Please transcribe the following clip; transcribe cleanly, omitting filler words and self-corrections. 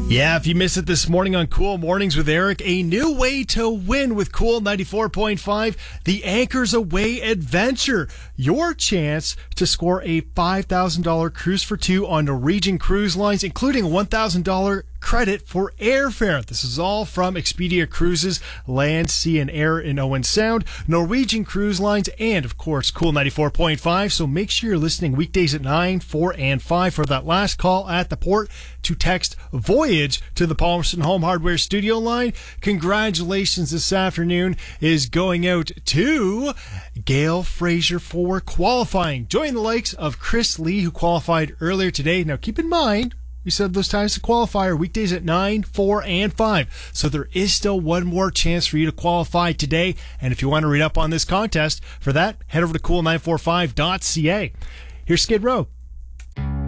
Yeah, if you missed it this morning on Cool Mornings with Eric, a new way to win with Cool 94.5, the Anchors Away Adventure. Your chance to score a $5,000 cruise for two on Norwegian Cruise Lines, including a $1,000 credit for airfare. This is all from Expedia Cruises, Land, Sea, and Air in Owen Sound, Norwegian Cruise Lines, and, of course, Cool 94.5. So make sure you're listening weekdays at 9, 4, and 5 for that last call at the port to text Voyage to the Palmerston Home Hardware studio line. Congratulations this afternoon is going out to Gail Fraser for qualifying. Join the likes of Chris Lee, who qualified earlier today. Now, keep in mind, we said those times to qualify are weekdays at 9, 4, and 5. So there is still one more chance for you to qualify today. And if you want to read up on this contest, for that, head over to cool945.ca. Here's Skid Row.